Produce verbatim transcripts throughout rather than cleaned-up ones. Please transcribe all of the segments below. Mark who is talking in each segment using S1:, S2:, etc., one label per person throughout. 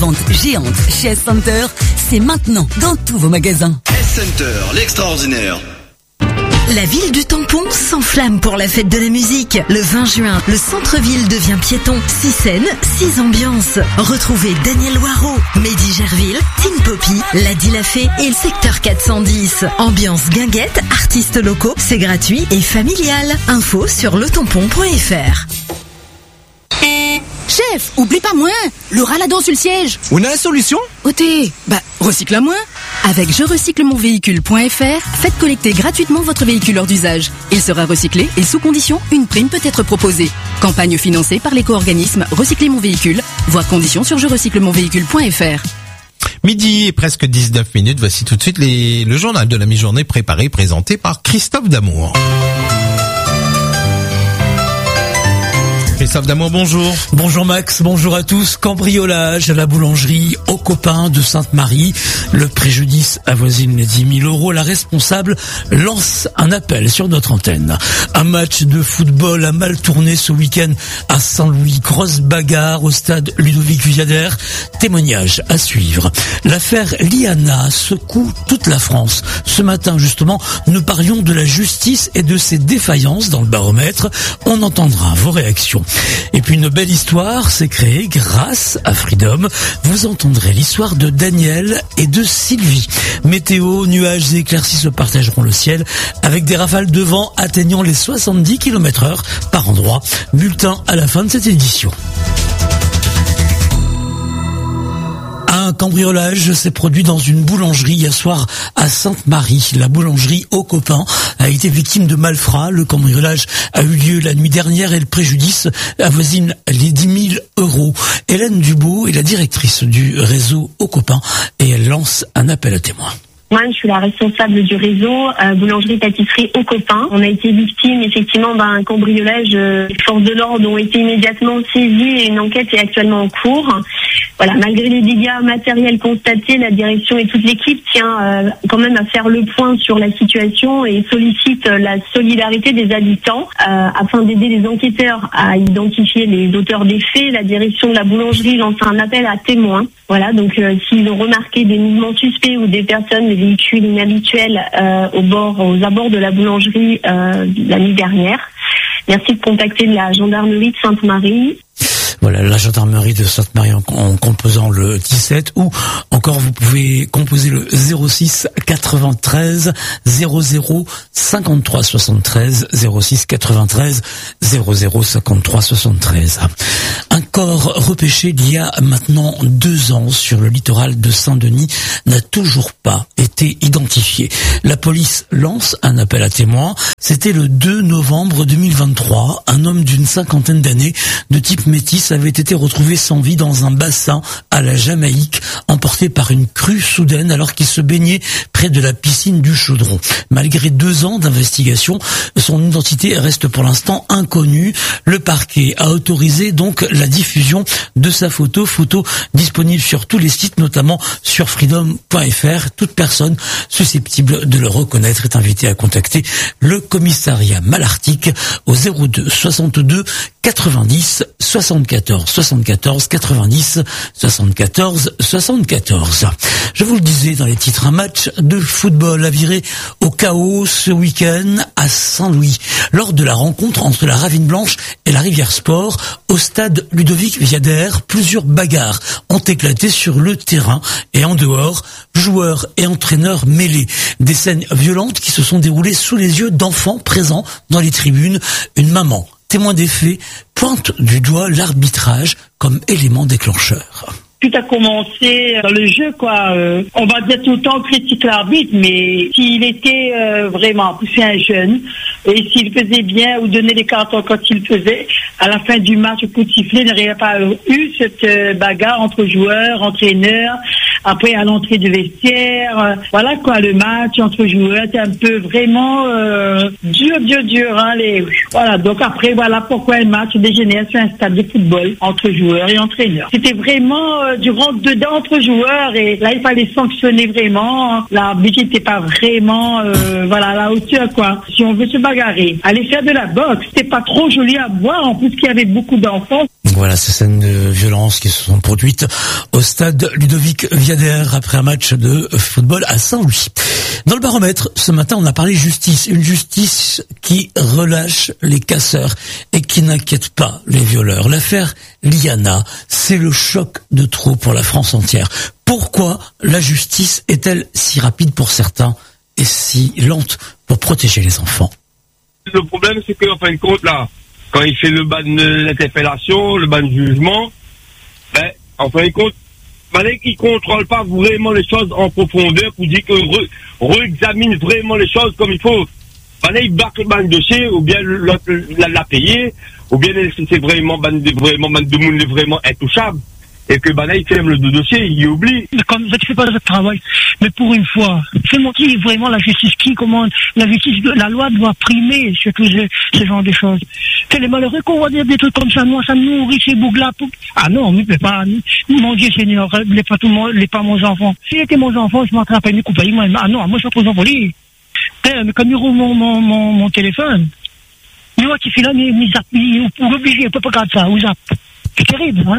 S1: vente géante chez S-Center, c'est maintenant dans tous vos magasins.
S2: S-Center, l'extraordinaire.
S1: La ville du tampon s'enflamme pour la fête de la musique. Le vingt juin, le centre-ville devient piéton. Six scènes, six ambiances. Retrouvez Daniel Loireau, Mehdi Gerville, Teen Poppy, Ladi Lafay et le secteur quatre cent dix. Ambiance guinguette, artistes locaux, c'est gratuit et familial. Info sur le tampon point f r.
S3: Chef, oublie pas moins, le raladon sur le siège.
S4: On a une solution?
S3: Ôtez, bah, recycle à moins. Avec je recycle mon véhicule point f r, faites collecter gratuitement votre véhicule hors d'usage. Il sera recyclé et sous condition, une prime peut être proposée. Campagne financée par l'éco-organisme Recycler mon véhicule. Voir conditions sur je recycle mon véhicule point f r.
S5: Midi et presque dix-neuf minutes, voici tout de suite les, le journal de la mi-journée préparé, présenté par Christophe Damour. Christophe Damour, bonjour.
S6: Bonjour Max, bonjour à tous. Cambriolage à la boulangerie Aux Copains de Sainte-Marie. Le préjudice avoisine les dix mille euros. La responsable lance un appel sur notre antenne. Un match de football a mal tourné ce week-end à Saint-Louis. Grosse bagarre au stade Ludovic Viader. Témoignage à suivre. L'affaire Liana secoue toute la France. Ce matin, justement, nous parlions de la justice et de ses défaillances dans le baromètre. On entendra vos réactions. Et puis une belle histoire s'est créée grâce à Freedom. Vous entendrez l'histoire de Daniel et de Sylvie. Météo, nuages et éclaircies se partageront le ciel avec des rafales de vent atteignant les soixante-dix kilomètres heure par endroit. Bulletin à la fin de cette édition. Un cambriolage s'est produit dans une boulangerie hier soir à Sainte-Marie. La boulangerie Aux Copains a été victime de malfrats. Le cambriolage a eu lieu la nuit dernière et le préjudice avoisine les dix mille euros. Hélène Dubout est la directrice du réseau Aux Copains et elle lance un appel à témoins.
S7: Moi, je suis la responsable du réseau euh, boulangerie-pâtisserie Aux Copains. On a été victime effectivement d'un cambriolage. Euh, les forces de l'ordre ont été immédiatement saisies et une enquête est actuellement en cours. Voilà, malgré les dégâts matériels constatés, la direction et toute l'équipe tient euh, quand même à faire le point sur la situation et sollicite euh, la solidarité des habitants euh, afin d'aider les enquêteurs à identifier les auteurs des faits. La direction de la boulangerie lance un appel à témoins. Voilà, donc euh, s'ils ont remarqué des mouvements suspects ou des personnes, des véhicules inhabituels euh, au bord, aux abords de la boulangerie euh, la nuit dernière, merci de contacter la gendarmerie de Sainte-Marie.
S6: Voilà, la gendarmerie de Sainte-Marie en, en composant le dix-sept ou encore vous pouvez composer le zéro six quatre-vingt-treize zéro zéro cinquante-trois soixante-treize zéro six quatre-vingt-treize zéro zéro cinquante-trois soixante-treize. Un corps repêché il y a maintenant deux ans sur le littoral de Saint-Denis n'a toujours pas été identifié. La police lance un appel à témoins. C'était le deux novembre deux mille vingt-trois. Un homme d'une cinquantaine d'années de type métis avait été retrouvé sans vie dans un bassin à la Jamaïque, emporté par une crue soudaine alors qu'il se baignait près de la piscine du Chaudron. Malgré deux ans d'investigation, son identité reste pour l'instant inconnue. Le parquet a autorisé donc la diffusion de sa photo, photo disponible sur tous les sites, notamment sur freedom point f r. Toute personne susceptible de le reconnaître est invitée à contacter le commissariat Malartic au zéro deux soixante-deux quatre-vingt-dix soixante-quatorze soixante-quatorze quatre-vingt-dix soixante-quatorze soixante-quatorze. Je vous le disais dans les titres, un match de football a viré au chaos ce week-end à Saint-Louis lors de la rencontre entre la Ravine Blanche et la Rivière Sport au stade Ludovic Viader. Plusieurs bagarres ont éclaté sur le terrain et en dehors, joueurs et entraîneurs mêlés. Des scènes violentes qui se sont déroulées sous les yeux d'enfants présents dans les tribunes. Une maman, témoin des faits, pointe du doigt l'arbitrage comme élément déclencheur.
S8: Tout a commencé dans le jeu, quoi. Euh, on va dire tout le temps critique l'arbitre, mais s'il était euh, vraiment, c'est un jeune, et s'il faisait bien ou donnait les cartons quand il faisait, à la fin du match, au coup de sifflet, il n'aurait pas eu cette euh, bagarre entre joueurs, entraîneurs, après à l'entrée du vestiaire. Euh, voilà quoi, le match entre joueurs, c'est un peu vraiment euh, dur, dur, dur. Hein, les, voilà, donc après, voilà pourquoi un match dégénère sur un stade de football entre joueurs et entraîneurs. C'était vraiment euh, du rentre-dedans entre joueurs et là, il fallait sanctionner vraiment. L'arbitre n'était pas vraiment euh, voilà, à la hauteur, quoi. Si on veut se bagarrer, aller faire de la boxe, c'était pas trop joli à voir, en plus qu'il y avait beaucoup d'enfants.
S6: Voilà ces scènes de violence qui se sont produites au stade Ludovic Viader après un match de football à Saint-Louis. Dans le baromètre, ce matin, on a parlé justice. Une justice qui relâche les casseurs et qui n'inquiète pas les violeurs. L'affaire Liana, c'est le choc de trop pour la France entière. Pourquoi la justice est-elle si rapide pour certains et si lente pour protéger les enfants?
S4: Le problème, c'est qu'en fin de compte, là, quand il fait le ban de l'interpellation, le ban de jugement, ben, en fin de compte, fallait qu'il contrôle pas vraiment les choses en profondeur pour dire qu'il re, réexamine vraiment les choses comme il faut. Fallait qu'il barque le ban de dossier, ou bien l'autre l'a, l'a payé, ou bien c'est vraiment ban de, vraiment ban de monde vraiment intouchable. Et que ben là, il ferme le dossier, il oublie.
S9: Comme ça, tu fais pas ce travail. Mais pour une fois, c'est moi qui, vraiment, la justice qui commande. La justice, la loi doit primer sur tous ces, ce genre de choses. C'est les malheureux qu'on va dire des trucs comme ça. Moi, ça me nourrit ces bougs-là. Ah non, mais peut pas, mon Dieu Seigneur, les pas tout mon, les pas mon enfant. S'il était mon enfant, je m'attrape à une coupe. Ah non, moi, je suis pas en folie. Mais comme il roule mon, mon, mon, mon téléphone, il voit qu'il fait là, mais il zappe, il est obligé, il peut pas garder ça, ou zappe. C'est terrible, hein.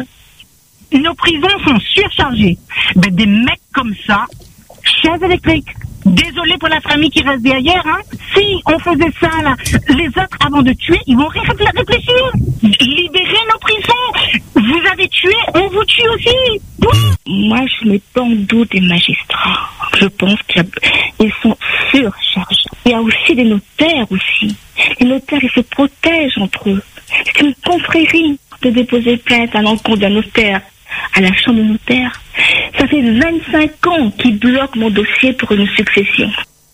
S10: Nos prisons sont surchargées. Ben, des mecs comme ça, chaises électriques. Désolé pour la famille qui reste derrière, hein. Si on faisait ça, là, les autres, avant de tuer, ils vont réfléchir. Libérez nos prisons. Vous avez tué, on vous tue aussi.
S11: Moi, je mets pas en doute des magistrats. Je pense qu'ils sont surchargés. Il y a aussi des notaires aussi. Les notaires, ils se protègent entre eux. C'est une confrérie de déposer plainte à l'encontre d'un notaire à la chambre de notaire. Ça fait vingt-cinq ans qu'ils bloquent mon dossier pour une succession.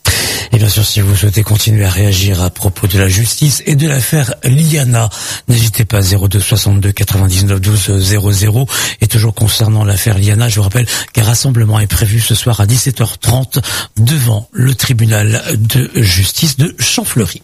S6: Et bien sûr, si vous souhaitez continuer à réagir à propos de la justice et de l'affaire Liana, n'hésitez pas, zéro deux soixante-deux quatre-vingt-dix-neuf douze zéro zéro. Et toujours concernant l'affaire Liana, je vous rappelle qu'un rassemblement est prévu ce soir à dix-sept heures trente devant le tribunal de justice de Champfleury.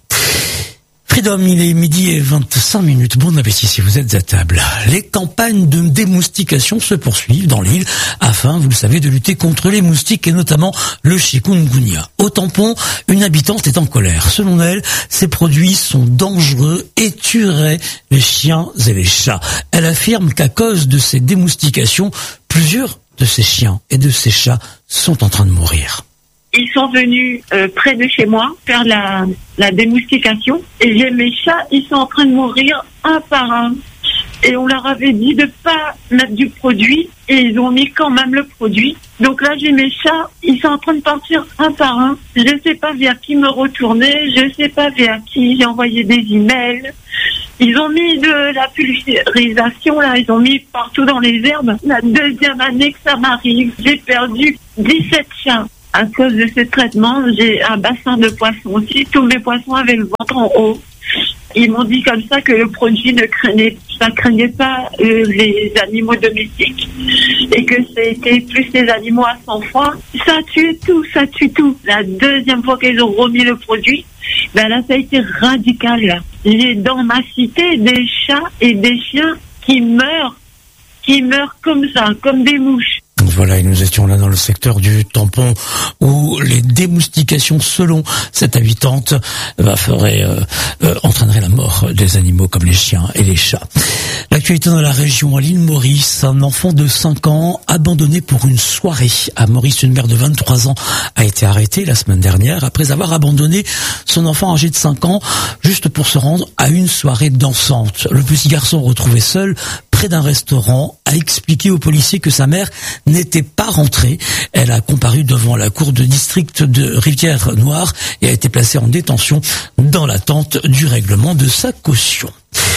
S6: Freedom, il est midi et vingt-cinq minutes. Bon appétit si vous êtes à table. Les campagnes de démoustication se poursuivent dans l'île afin, vous le savez, de lutter contre les moustiques et notamment le chikungunya. Au tampon, une habitante est en colère. Selon elle, ces produits sont dangereux et tueraient les chiens et les chats. Elle affirme qu'à cause de ces démoustications, plusieurs de ces chiens et de ces chats sont en train de mourir.
S7: Ils sont venus euh, près de chez moi faire la, la démoustication et j'ai mes chats, ils sont en train de mourir un par un. Et on leur avait dit de pas mettre du produit et ils ont mis quand même le produit. Donc là, j'ai mes chats, ils sont en train de partir un par un. Je sais pas vers qui me retourner, je sais pas vers qui j'ai envoyé des emails. Ils ont mis de la pulvérisation, là, ils ont mis partout dans les herbes. La deuxième année que ça m'arrive, j'ai perdu dix-sept chats. À cause de ce traitement, j'ai un bassin de poissons aussi. Tous mes poissons avaient le ventre en haut. Ils m'ont dit comme ça que le produit ne craignait, ça craignait pas euh, les animaux domestiques et que c'était plus les animaux à sang froid. Ça tue tout, ça tue tout. La deuxième fois qu'ils ont remis le produit, ben là ça a été radical. J'ai dans ma cité des chats et des chiens qui meurent, qui meurent comme ça, comme des mouches.
S6: Voilà, et nous étions là dans le secteur du tampon où les démoustications, selon cette habitante, bah, feraient, euh, euh, entraîneraient la mort des animaux comme les chiens et les chats. L'actualité dans la région, à l'île Maurice, un enfant de cinq ans abandonné pour une soirée. À Maurice, une mère de vingt-trois ans a été arrêtée la semaine dernière après avoir abandonné son enfant âgé de cinq ans juste pour se rendre à une soirée dansante. Le petit garçon retrouvé seul près d'un restaurant a expliqué aux policiers que sa mère n'était pas rentrée. Elle a comparu devant la cour de district de Rivière-Noire et a été placée en détention dans l'attente du règlement de sa caution.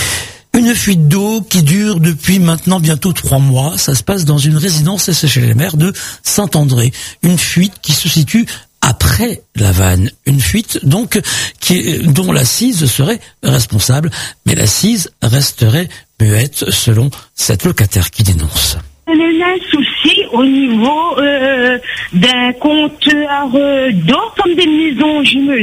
S6: Une fuite d'eau qui dure depuis maintenant bientôt trois mois. Ça se passe dans une résidence S H L M R de Saint-André. Une fuite qui se situe après la vanne. Une fuite donc qui est, dont la C I S serait responsable, mais la C I S resterait muette selon cette locataire qui dénonce.
S10: On a un souci au niveau euh, d'un compteur d'eau, comme des maisons jumelées.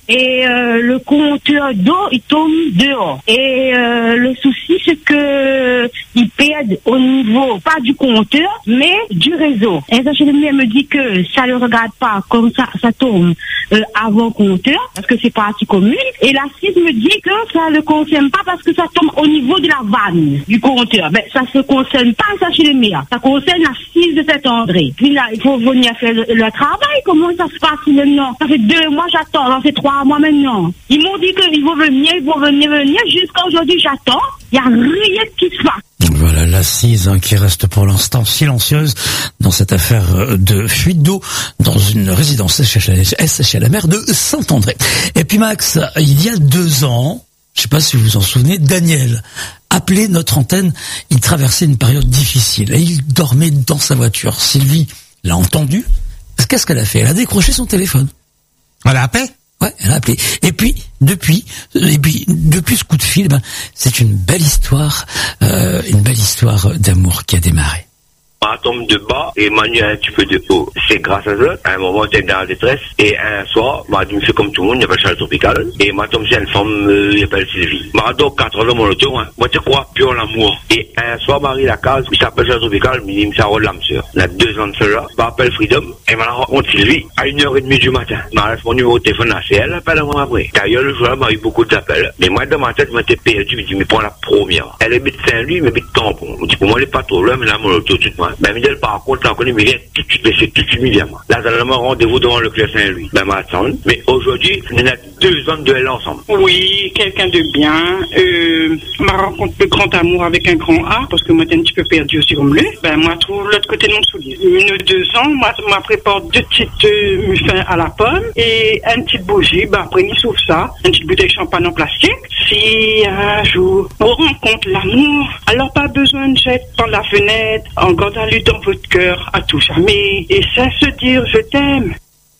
S10: et euh, le compteur d'eau il tombe dehors. Et euh, le souci c'est que ils perdent au niveau pas du compteur mais du réseau. Et ça, elle me dit que ça ne regarde pas comme ça, ça tombe euh, avant compteur parce que c'est partie commune. Et la C I S me dit que ça ne concerne pas parce que ça tombe au niveau de la vanne du compteur. Ben ça se concerne pas ça chez les maires. Ça concerne la C I S de Saint-André. Puis là il faut venir faire le, le travail. Comment ça se passe maintenant? Ça fait deux mois j'attends. Ça fait trois mois maintenant. Ils m'ont dit qu'ils vont venir, ils vont venir, venir. Jusqu'à aujourd'hui j'attends. Il n'y a rien qui se passe.
S6: Voilà l'assise hein, qui reste pour l'instant silencieuse dans cette affaire de fuite d'eau dans une résidence S H L M R de Saint-André. Et puis Max, il y a deux ans, je ne sais pas si vous vous en souvenez, Daniel appelait notre antenne, il traversait une période difficile et il dormait dans sa voiture. Sylvie l'a entendu. Qu'est-ce qu'elle a fait? Elle a décroché son téléphone.
S5: Elle a appelé?
S6: Ouais, elle a appelé. Et puis, depuis, et puis, depuis ce coup de fil, ben, c'est une belle histoire, euh, une belle histoire d'amour qui a démarré.
S12: Ma tombe de bas et Manu un petit peu de haut. C'est grâce à eux. À un moment, j'étais dans la détresse. Et un soir, ma dit, c'est comme tout le monde, il y avait le chalet tropical. Et ma tombe, c'est une femme, euh, il s'appelle Sylvie. Ma donc, quatre ans dans mon auto, hein. Moi, tu crois, pur l'amour. Et un soir, Marie, la case, il s'appelle chalet tropical, mais il me s'arrête l'âme sœur. On a deux ans de cela. Je m'appelle Freedom. Et m'a rencontré Sylvie à une heure et demie du matin. M'a laissé mon numéro de téléphone là. C'est elle, appelle moi après. D'ailleurs, le jour-là, m'a eu beaucoup d'appels. Mais moi, dans ma tête, je m'étais perdu. Je me dis, mais prends la première. Elle habite Saint-Louis, mais habite Tampon. Je me dis, pour moi, elle est pas trop loin, mais là, mon auto, tout de suite. Ben, mais elle, par contre, là, on connaît, mais viens tout de suite, mais c'est tout de suite, immédiatement. Là, j'ai un rendez-vous devant le Clerc Saint-Louis. Ben, m'attends. Mais aujourd'hui, on a deux ans de elle ensemble.
S13: Oui, quelqu'un de bien. Euh, ma rencontre de grand amour avec un grand A, parce que moi, t'es un petit peu perdu aussi comme lui. Ben, moi, je trouve l'autre côté de mon soulier. Une deux ans, moi, moi, prépare deux petites euh, muffins à la pomme et une petite bougie. Ben, après, il sauve ça. Une petite bouteille de champagne en plastique. Si un jour, on rencontre l'amour, alors pas besoin de jeter par la fenêtre, en gardant-lui dans votre cœur à tout jamais. Et ça se dire, je t'aime.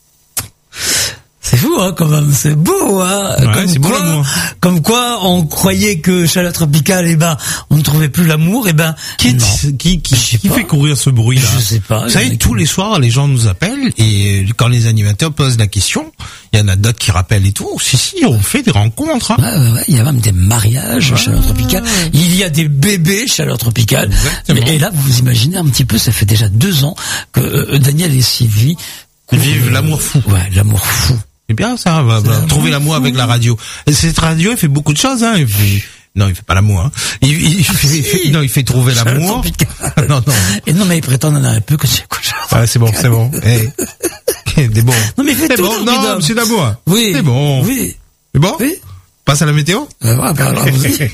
S6: C'est fou, hein, quand même. C'est beau, hein.
S5: Ouais,
S6: comme,
S5: c'est
S6: quoi,
S5: beau l'amour.
S6: Comme quoi, on croyait que Chalet Tropical, eh ben, on ne trouvait plus l'amour, eh ben.
S5: Qui,
S6: non.
S5: qui, qui, qui fait courir ce bruit-là?
S6: Je sais pas.
S5: Vous savez, tous les soirs, les gens nous appellent et quand les animateurs posent la question, il y en a d'autres qui rappellent et tout. Si, si, on fait des rencontres. Hein.
S6: Ouais, ouais, ouais. Il y a même des mariages, ouais. Chaleur Tropicale. Il y a des bébés Chaleur Tropicale. Et là, vous vous imaginez un petit peu, ça fait déjà deux ans que euh, Daniel et Sylvie
S5: vivent l'amour fou.
S6: Ouais, l'amour fou.
S5: C'est bien ça, va, va trouver l'amour avec la radio. Et cette radio, elle fait beaucoup de choses, hein. Il fait... Non, il fait pas l'amour, hein. Il, il, fait, il fait, non, il fait trouver l'amour. non, non.
S6: Et non, mais il prétend en a un peu que c'est quoi.
S5: Ah, c'est bon, c'est bon. Hey. C'est bon.
S6: Non, mais il fait
S5: c'est
S6: tout
S5: bon. Non, monsieur d'amour.
S6: Oui.
S5: C'est bon.
S6: Oui.
S5: C'est bon?
S6: Oui.
S5: Passe à la météo?
S6: Euh, ouais, bah, alors,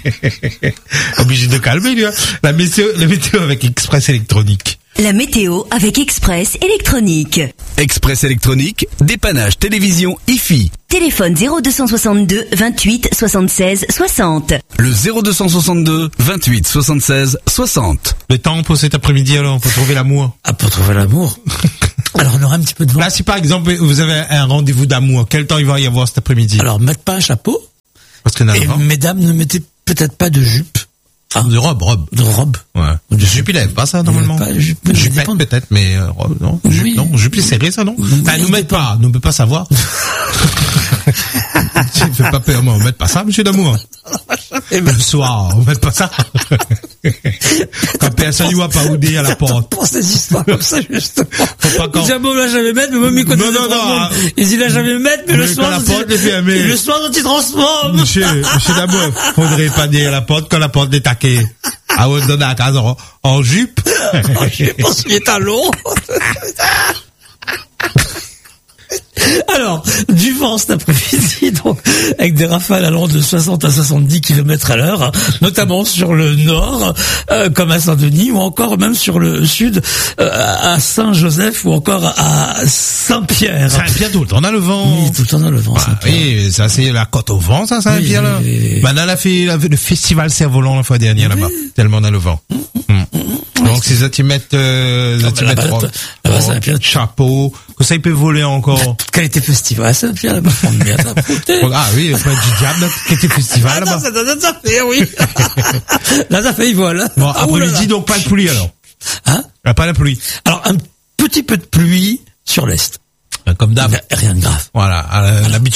S5: obligé de calmer, lui, hein. La météo, la météo avec Express électronique.
S1: La météo avec Express électronique.
S14: Express électronique, dépannage télévision I F I.
S1: Téléphone zéro deux cent soixante-deux vingt-huit soixante-seize soixante.
S14: Le zéro deux cent soixante-deux vingt-huit soixante-seize soixante.
S5: Le temps pour cet après-midi alors, pour trouver l'amour.
S6: Ah, pour trouver l'amour. Alors on aura un petit peu de vent.
S5: Là, si par exemple vous avez un rendez-vous d'amour, quel temps il va y avoir cet après-midi?
S6: Alors, mettez pas un chapeau.
S5: Parce que
S6: et mesdames, ne mettez peut-être pas de jupe.
S5: Ah, de robe, robe.
S6: De robe.
S5: Ouais. De jupe, il lève pas ça, normalement.
S6: Pas, jupe,
S5: jupette, peut-être, mais, euh, robe, non. Jupe, oui. Non. Jupe, c'est serré, ça, non? Enfin, nous mettez pas, nous ne peut pas savoir. Tu ne fais pas peur, moi, on met pas ça, monsieur d'amour. Le soir, on met pas ça. Quand personne ne voit pas où dire à la porte.
S6: Pour ces histoires comme ça, justement.
S5: Faut pas quand...
S6: Il dit, bon, là, j'avais mettre, mais même, il connaît
S5: non, non, non.
S6: Il dit, là, j'avais mettre, mais, mais le soir,
S5: la porte est fermée.
S6: Le soir, on t'y transforme.
S5: Monsieur, monsieur d'amour, faudrait pas dire à la porte quand la porte est taquée. Ah, on donne à la case en, en jupe.
S6: Je pense qu'il est à l'eau. Alors, du vent cet après-midi, donc, avec des rafales allant de soixante à soixante-dix kilomètres à l'heure, hein, notamment sur le nord, euh, comme à Saint-Denis, ou encore même sur le sud, euh, à Saint-Joseph, ou encore à Saint-Pierre.
S5: Saint-Pierre, tout le temps, on a le vent.
S6: Oui, tout le temps, on a le vent,
S5: ah,
S6: Saint-Pierre.
S5: Oui, ça, c'est la côte au vent, ça, Saint-Pierre, oui, là. Oui, oui, oui. Bah, là, elle a fait le festival Cerf-Volant la fois dernière, oui. Là-bas. Tellement on a le vent. Mmh. Mmh. Donc, ces centimètres, euh, centimètres, chapeau, que ça, il peut voler encore.
S6: Qualité festival, ça, Pierre, là-bas, on bien
S5: ah oui, le frère du diable, qualité festival,
S6: ah,
S5: là-bas.
S6: Non, ça donne ça fait, oui. Là, ça fait, il vole, hein.
S5: Bon, après-midi, donc, pas de pluie, alors.
S6: Hein?
S5: Pas de pluie.
S6: Alors, un petit peu de pluie sur l'est.
S5: Comme d'hab.
S6: Rien de grave.
S5: Voilà, à l'habitude, quoi.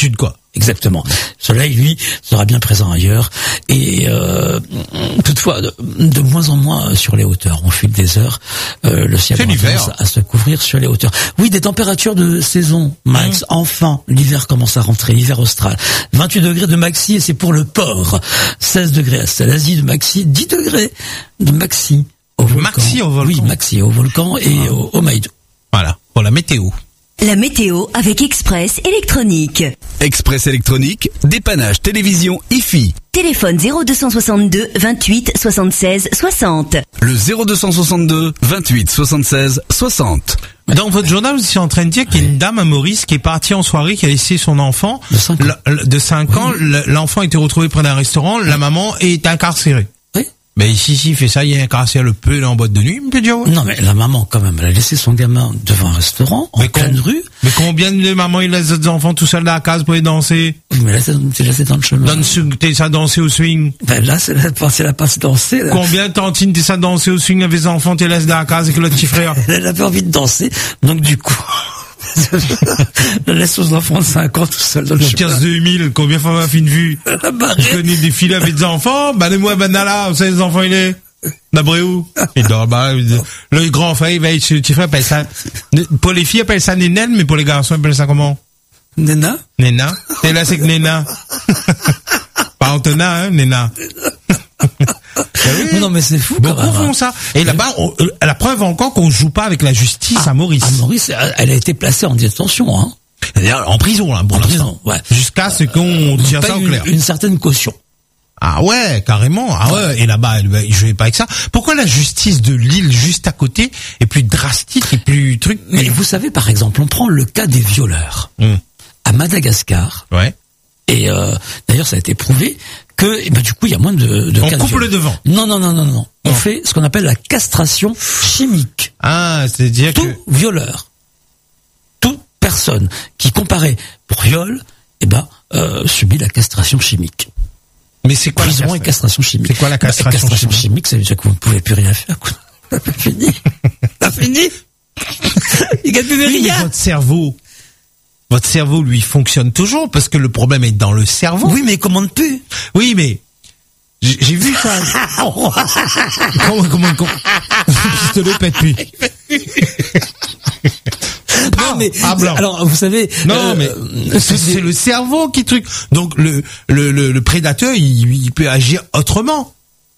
S6: Exactement. Soleil, lui, sera bien présent ailleurs. Et euh, toutefois, de, de moins en moins sur les hauteurs. Au fil des heures, euh, le ciel commence à se couvrir sur les hauteurs. Oui, des températures de saison, Max. Mmh. Enfin, l'hiver commence à rentrer, l'hiver austral. vingt-huit degrés de maxi, et c'est pour le port. seize degrés à Salazie de maxi, dix degrés de maxi au volcan.
S5: Maxi au volcan.
S6: Oui, maxi au volcan et ah. au, au Maïdou.
S5: Voilà, pour la météo.
S1: La météo avec Express Électronique.
S14: Express Électronique, dépannage télévision I F I.
S1: Téléphone zéro deux cent soixante-deux vingt-huit soixante-seize soixante.
S14: Le zéro deux cent soixante-deux vingt-huit soixante-seize soixante.
S5: Dans votre journal, vous êtes en train de dire qu'il y a une dame à Maurice qui est partie en soirée, qui a laissé son enfant
S6: de cinq ans.
S5: De cinq ans. L'enfant a été retrouvé près d'un restaurant. La maman est incarcérée. Mais ici, s'il fait ça, il y a un caractère le peu en boîte de nuit, peut dire.
S6: Non, mais la maman, quand même, elle a laissé son gamin devant un restaurant, en pleine rue.
S5: Mais combien de mamans, ils laissent des enfants tout seuls dans la case pour les danser?
S6: Oui, mais là, c'est là, c'est dans le chemin.
S5: Donne, t'es ça danser au swing.
S6: Ben là, c'est là, c'est la passe danser, là.
S5: Combien de tantines t'es ça danser au swing avec les enfants, t'es laissé dans la case avec le petit frère?
S6: Elle avait envie de danser, donc du coup. Elle laisse aux enfants de cinq ans tout seul dans le chemin.
S5: quinze deux mille, combien de fois m'a fait une vue? Je connais des filles avec des enfants, bah, moi, ben, là, vous savez, les enfants, il est. D'après où? Et donc, bah, le grand frère, il va être, tu frère, appelle ça, pour les filles, appelle ça Nénel, mais pour les garçons, appelle ça comment?
S6: Néna?
S5: Néna. Et là, c'est que Néna. Pas Antonin, hein, Néna.
S6: Oui. Non, mais c'est fou,
S5: quand même. Beaucoup font ça. Et là-bas, on, la preuve encore qu'on joue pas avec la justice ah, à Maurice.
S6: À Maurice, elle a été placée en détention, hein.
S5: C'est-à-dire, en prison, là, pour
S6: en prison, ouais.
S5: Jusqu'à ce qu'on tire ça au clair.
S6: Une, une certaine caution.
S5: Ah ouais, carrément. Ah ouais. Et là-bas, il jouait pas avec ça. Pourquoi la justice de l'île juste à côté est plus drastique et plus truc?
S6: Mais vous savez, par exemple, on prend le cas des violeurs. Hum. À Madagascar.
S5: Ouais.
S6: Et euh, d'ailleurs, ça a été prouvé que, eh ben, du coup, il y a moins de, de
S5: on
S6: cas de
S5: coupe le devant.
S6: Non, non, non, non, non. On non. fait ce qu'on appelle la castration chimique.
S5: Ah, c'est-à-dire
S6: tout
S5: que...
S6: violeur, toute personne qui comparaît pour viol, eh ben, euh, subit la castration chimique.
S5: Mais c'est quoi
S6: prison la et castration chimique?
S5: C'est quoi la castration,
S6: bah, castration chimique,
S5: chimique
S6: ça veut dire que vous ne pouvez plus rien faire, quoi. C'est fini. C'est fini. Il gagne plus
S5: oui,
S6: rien.
S5: Mais votre cerveau, votre cerveau, lui, fonctionne toujours parce que le problème est dans le cerveau.
S6: Oui, mais il commande plus.
S5: Oui, mais j'ai vu ça. comment, comment, comment le pistolet pète plus.
S6: Non, mais
S5: ah,
S6: alors vous savez,
S5: non
S6: euh,
S5: mais c'est, c'est le cerveau qui truc. Donc le le le, le prédateur, il, il peut agir autrement.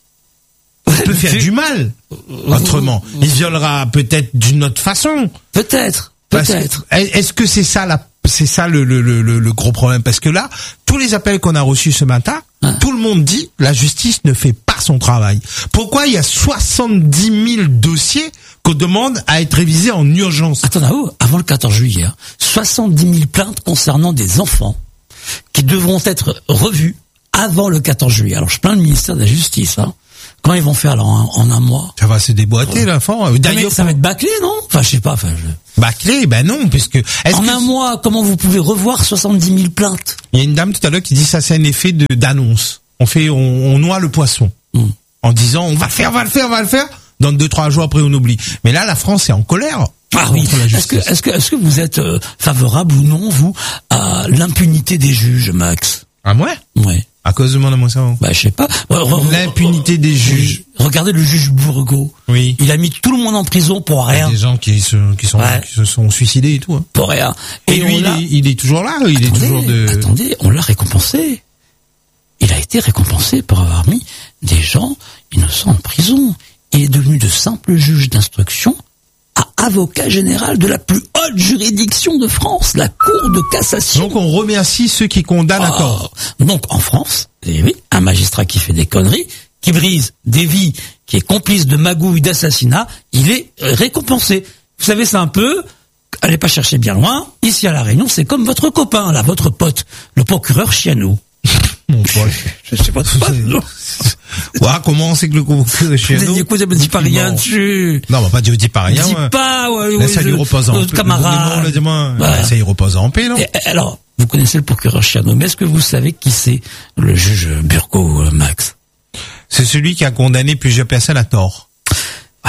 S5: Il peut faire du mal autrement. Il violera peut-être d'une autre façon.
S6: Peut-être, peut-être.
S5: Que, est-ce que c'est ça la c'est ça le, le le le gros problème? Parce que là, tous les appels qu'on a reçus ce matin, ah. tout le monde dit la justice ne fait pas son travail. Pourquoi il y a soixante-dix mille dossiers qu'on demande à être révisés en urgence?
S6: Attends, là-haut, avant le quatorze juillet, hein, soixante-dix mille plaintes concernant des enfants qui devront être revues avant le quatorze juillet. Alors je plains le ministère de la Justice, hein. Quand ils vont faire alors en, en un mois?
S5: Ça va se déboîter, l'enfant.
S6: D'ailleurs, ça va être bâclé, non? Enfin, je sais pas. Enfin, je...
S5: Bâclé, ben non, puisque
S6: est-ce en que... un mois, comment vous pouvez revoir soixante-dix mille plaintes?
S5: Il y a une dame tout à l'heure qui dit ça, c'est un effet de d'annonce. On fait, on, on noie le poisson mm. en disant on va le faire, on va le faire, on va le faire. Dans deux trois jours après, on oublie. Mais là, la France est en colère.
S6: Ah oui. Est-ce que, est-ce que, est-ce que vous êtes euh, favorable ou non, vous, à l'impunité des juges, Max?
S5: Ah ouais?
S6: Ouais.
S5: À cause de mon amour, ça.
S6: Bah, je sais pas.
S5: L'impunité des juges.
S6: Regardez le juge Bourgault.
S5: Oui.
S6: Il a mis tout le monde en prison pour rien.
S5: Il y a des gens qui se, qui sont, ouais. qui se sont suicidés et tout, hein.
S6: Pour rien.
S5: Et, et lui, il est, il est toujours là, il attendez, est toujours de...
S6: Attendez, on l'a récompensé. Il a été récompensé pour avoir mis des gens innocents en prison. Il est devenu de simple juge d'instruction à avocat général de la plus haute juridiction de France, la Cour de cassation.
S5: Donc on remercie ceux qui condamnent
S6: oh.
S5: à tort.
S6: Donc en France, eh oui, un magistrat qui fait des conneries, qui brise des vies, qui est complice de magouilles, d'assassinats, il est récompensé. Vous savez, c'est un peu, allez pas chercher bien loin, ici à La Réunion, c'est comme votre copain, là, votre pote, le procureur Chianou.
S5: Mon pote.
S6: Je sais pas, pas non.
S5: Ouais, comment on sait que le procureur Chianou?
S6: Du coup, je me dis pas rien dessus.
S5: Non, on va pas dire, dis pas rien.
S6: Dis
S5: ouais.
S6: pas, ouais,
S5: ouais. Ça lui repose en paix.
S6: Camarade.
S5: Ouais. Ça y repose en paix, non?
S6: Et, alors, vous connaissez le procureur Chianou, mais est-ce que vous savez qui c'est le juge Burgot, Max?
S5: C'est celui qui a condamné plusieurs personnes à tort.
S6: Ouais. Alors,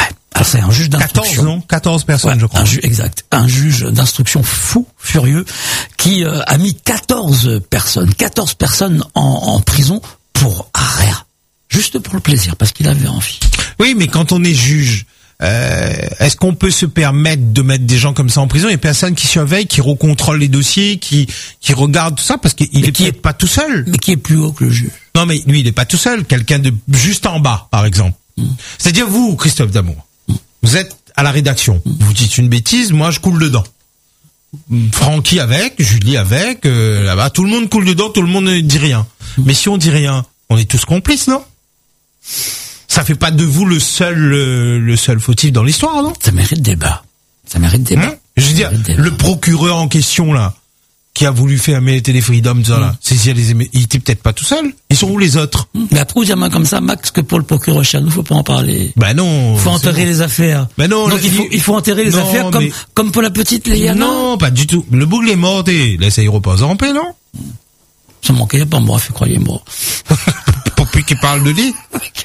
S6: c'est un juge d'instruction.
S5: quatorze, non? quatorze personnes,
S6: ouais,
S5: je crois.
S6: Un ju- exact. Un juge d'instruction fou, furieux, qui euh, a mis quatorze personnes, quatorze personnes en, en prison pour rien. Juste pour le plaisir, parce qu'il avait envie.
S5: Oui, mais quand on est juge, euh, est-ce qu'on peut se permettre de mettre des gens comme ça en prison? Il y a personne qui surveille, qui recontrôle les dossiers, qui qui regarde tout ça, parce qu'il est peut-être pas tout seul.
S6: Mais qui est plus haut que le juge?
S5: Non, mais lui, il est pas tout seul. Quelqu'un de juste en bas, par exemple. Mm. C'est-à-dire vous, Christophe Damour, mm. vous êtes à la rédaction. Mm. Vous dites une bêtise, moi je coule dedans. Francky avec, Julie avec, euh, là-bas, tout le monde coule dedans, tout le monde ne dit rien. Mm. Mais si on dit rien, on est tous complices, non? Ça fait pas de vous le seul le, le seul fautif dans l'histoire, non?
S6: Ça mérite débat. Ça mérite débat.
S5: Hein? Je veux dire, le procureur en question là, qui a voulu faire les Téléfreedom, tout ça là, c'est si les il était peut-être pas tout seul. Ils sont où les autres?
S6: Mais après, vous dire comme ça, Max, que pour le procureur chez nous, faut pas en parler.
S5: Ben non.
S6: Faut enterrer bon. les affaires.
S5: Ben non.
S6: Donc il faut il faut enterrer les non, affaires comme mais... comme pour la petite Léana.
S5: Non, pas du tout. Le boucle est mort et laissez-y reposer en paix, non?
S6: Ça manquait pas moi, fait croyez-moi.
S5: Pour plus qu'il parle de lui.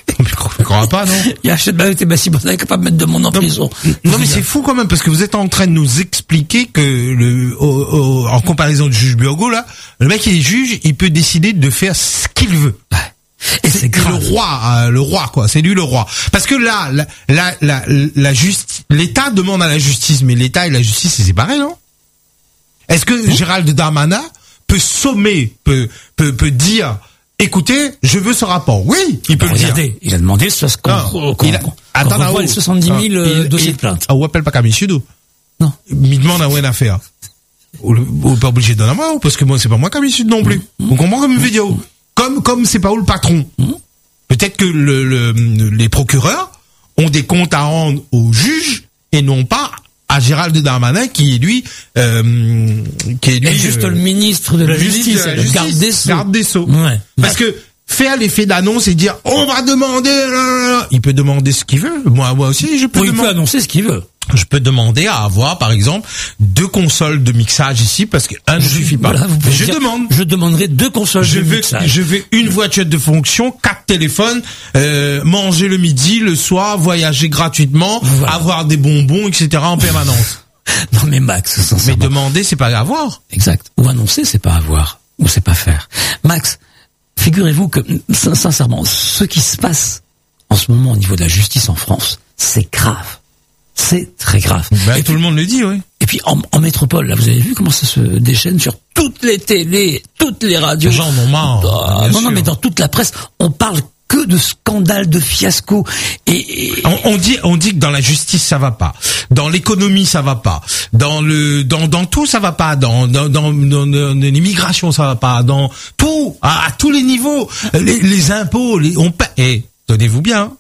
S5: Je crois pas, non?
S6: Il achète bien que t'es si bon, capable de mettre de monde en prison.
S5: Non, mais c'est fou quand même, parce que vous êtes en train de nous expliquer que le, au, au, en comparaison du juge Burgo, là, le mec, il est juge, il peut décider de faire ce qu'il veut.
S6: Ouais. Et c'est, c'est
S5: le roi, euh, le roi, quoi. C'est lui le roi. Parce que là, la, la, la, la justice, l'État demande à la justice, mais l'État et la justice, c'est séparé, non? Est-ce que mmh. Gérald Darmanin peut sommer, peut, peut, peut dire, écoutez, je veux ce rapport. Oui, il peut
S6: bah,
S5: le
S6: regardez,
S5: dire.
S6: Il a demandé ce qu'on,
S5: non,
S6: qu'on,
S5: il a,
S6: qu'on,
S5: attends,
S6: qu'on revoit les soixante-dix mille euh, dossiers de plainte.
S5: Ah, ou appelle pas Camille Sudo.
S6: Non.
S5: Il demande à où à faire. Ou, ou pas obligé de donner à moi, parce que moi, c'est pas moi Camille Sudo non plus. Mmh. On comprend comme une vidéo. Mmh. Comme, comme c'est pas où le patron. Mmh. Peut-être que le, le, les procureurs ont des comptes à rendre aux juges et non pas à Gérald Darmanin qui est lui euh, qui est lui
S6: et juste euh, le ministre de la, la justice, justice, le garde des sceaux.
S5: Garde des sceaux.
S6: Ouais.
S5: Parce que faire l'effet d'annonce et dire on va demander, il peut demander ce qu'il veut. Moi, moi aussi, je peux.
S6: Oui,
S5: demander.
S6: Il peut annoncer ce qu'il veut.
S5: Je peux demander à avoir, par exemple, deux consoles de mixage ici parce que un ne suffit pas.
S6: Voilà,
S5: je
S6: dire,
S5: demande.
S6: Je demanderai deux consoles
S5: je
S6: de
S5: veux,
S6: mixage.
S5: Je veux une voiture de fonction, quatre téléphones, euh, manger le midi, le soir, voyager gratuitement, voilà. Avoir des bonbons, et cetera en permanence.
S6: Non mais Max, sincèrement.
S5: Mais demander, c'est pas avoir.
S6: Exact. Ou annoncer, c'est pas avoir. Ou c'est pas faire. Max, figurez-vous que, sincèrement, ce qui se passe en ce moment au niveau de la justice en France, c'est grave. C'est très grave.
S5: Ben,
S6: et
S5: tout
S6: puis,
S5: le monde le dit, oui.
S6: Et puis en, en métropole, là, vous avez vu comment ça se déchaîne sur toutes les télés, toutes les radios.
S5: Les gens en ont marre.
S6: Ah, non, non, mais dans toute la presse, on parle que de scandales, de fiascos. Et, et...
S5: On, on dit, on dit que dans la justice ça va pas, dans l'économie ça va pas, dans le, dans, dans tout ça va pas, dans, dans, dans, dans, dans l'immigration ça va pas, dans tout, à, à tous les niveaux, les, les impôts, les, on paie. Et tenez-vous bien,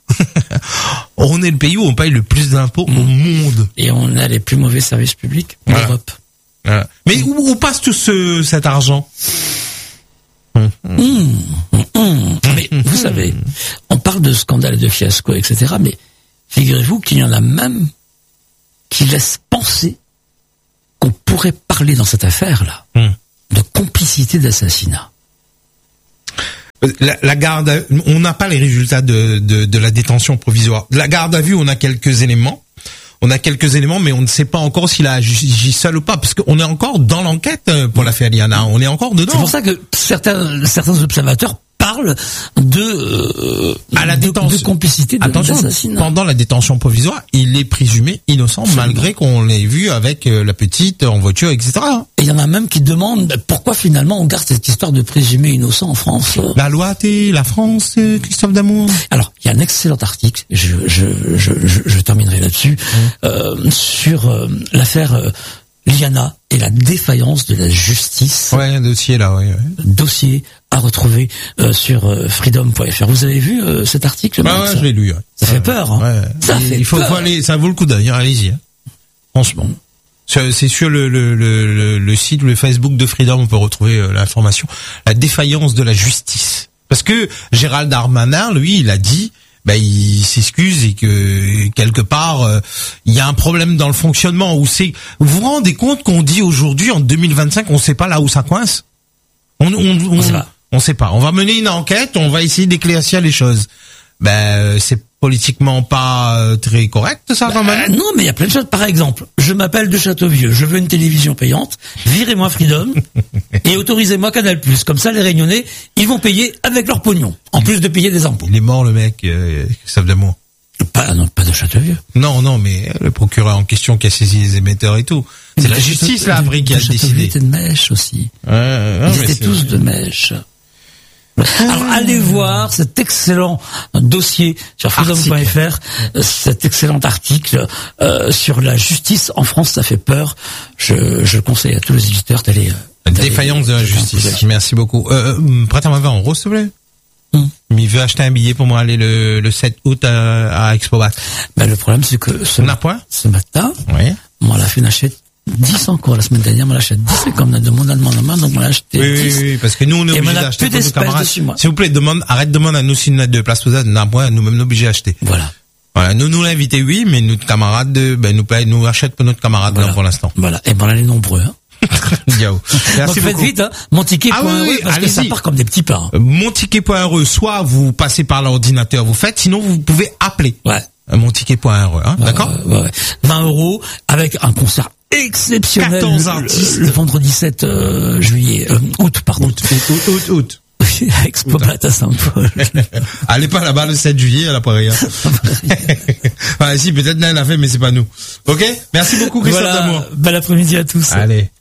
S5: on est le pays où on paye le plus d'impôts mmh. au monde.
S6: Et on a les plus mauvais services publics en
S5: voilà.
S6: Europe.
S5: Voilà. Mais mmh. où, où passe tout ce, cet argent?
S6: Mmh. Mmh. Mmh. Mais vous savez, on parle de scandales, de fiascos, et cetera. Mais figurez-vous qu'il y en a même qui laissent penser qu'on pourrait parler dans cette affaire-là mmh. de complicité d'assassinat.
S5: La, la garde, à, on n'a pas les résultats de, de, de la détention provisoire. La garde à vue, on a quelques éléments. On a quelques éléments, mais on ne sait pas encore s'il a agi seul ou pas, parce qu'on est encore dans l'enquête pour l'affaire Liana. On est encore dedans.
S6: C'est pour ça que certains, certains observateurs parlent de, euh,
S5: à la
S6: de,
S5: détention.
S6: de complicité de, d'assassinat.
S5: Pendant la détention provisoire, il est présumé innocent, absolument, malgré qu'on l'ait vu avec la petite en voiture, et cetera.
S6: Et il y en a même qui demandent pourquoi finalement on garde cette histoire de présumé innocent en France.
S5: La loi, t'es la France, Christophe Damour.
S6: Alors, il y a un excellent article, je, je, je, je, je terminerai là-dessus, mmh. euh, sur euh, l'affaire euh, Liana et la défaillance de la justice.
S5: Ouais, un dossier là, ouais. ouais.
S6: Dossier à retrouver euh, sur euh, freedom point f r. Vous avez vu euh, cet article?
S5: Ah ouais, je l'ai lu. Ouais.
S6: Ça ouais, fait peur. Hein.
S5: Ouais.
S6: Ça fait
S5: il faut,
S6: peur.
S5: faut aller, ça vaut le coup d'ailleurs. Allez-y. Hein. Franchement. C'est sur le, le, le, le site, le Facebook de Freedom, on peut retrouver euh, l'information. La défaillance de la justice. Parce que Gérald Darmanin, lui, il a dit, ben il s'excuse et que quelque part euh, il y a un problème dans le fonctionnement. Où c'est, vous vous rendez compte qu'on dit aujourd'hui en deux mille vingt-cinq, on sait pas là où ça coince. On, on, on, on sait pas. On sait pas. On va mener une enquête, on va essayer d'éclaircir les choses. Ben c'est politiquement pas euh, très correct, ça, quand même.
S6: Bah, non, mais il y a plein de choses. Par exemple, je m'appelle de Châteauvieux, je veux une télévision payante, virez-moi Freedom et autorisez-moi Canal+. Comme ça, les Réunionnais, ils vont payer avec leur pognon, en plus de payer des impôts.
S5: Il est mort, le mec, euh, Christophe Damour.
S6: Pas, non, pas de Châteauvieux.
S5: Non, non, mais le procureur en question qui a saisi les émetteurs et tout. C'est la justice, là, après, qui a décidé.
S6: Châteauvieux était de mèche aussi.
S5: Ouais, ouais,
S6: Ils étaient tous de mèche. Alors allez voir cet excellent dossier sur freedom point f r, cet excellent article euh, sur la justice en France, ça fait peur. Je, je conseille à tous les éditeurs d'aller.
S5: La défaillance de la justice. Merci beaucoup. Euh, euh, prête-moi vingt euros, s'il te plaît. Hum. Mais il veut acheter un billet pour moi aller le, le sept août à, à Expobat.
S6: Ben, le problème, c'est que ce,
S5: ma- point
S6: ce matin,
S5: oui.
S6: on l'a fait acheter dix encore la semaine dernière, on l'a acheté dix, comme on a demandé à demander en main, donc on l'a acheté
S5: oui,
S6: dix.
S5: Oui, oui, parce que nous, on est obligé d'acheter pour nos camarades. S'il vous plaît, demande, arrête de demander à nous si nous avons deux places pour ça, d'un point, nous-mêmes, nous obligés d'acheter.
S6: Voilà.
S5: Voilà. Nous, nous l'inviter, oui, mais notre camarade, ben, nous, nous achète pour notre camarade,
S6: voilà.
S5: là, pour l'instant.
S6: Voilà. Et ben, on est nombreux, hein.
S5: Yo. Merci
S6: donc faites vite, hein. Mon ticket point
S5: ah, oui, oui,
S6: parce allez-y. Que ça part comme des petits pains.
S5: Euh, mon ticket point r e, soit vous passez par l'ordinateur, vous faites, sinon vous pouvez appeler.
S6: Ouais.
S5: Euh, mon ticket point r e, hein,
S6: ouais,
S5: d'accord?
S6: Ouais, ouais. vingt euros avec un concert exceptionnel le, le vendredi sept euh, juillet, euh, août, pardon.
S5: Août, août, août, août.
S6: Expobat à Saint-Paul.
S5: Allez pas là-bas le sept juillet, elle a pas rien. Enfin, si, peut-être elle l'a fait, mais c'est pas nous. Ok? Merci beaucoup, Christophe
S6: voilà.
S5: Damour.
S6: Bel après-midi à tous.
S5: Allez.